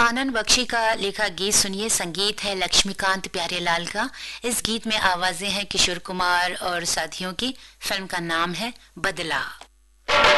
आनंद बख्शी का लिखा गीत सुनिए। संगीत है लक्ष्मीकांत प्यारेलाल का। इस गीत में आवाजें हैं किशोर कुमार और साथियों की। फिल्म का नाम है बदला।